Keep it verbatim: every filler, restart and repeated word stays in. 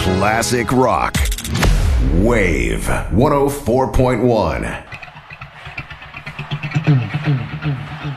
Classic rock. Wave one oh four point one.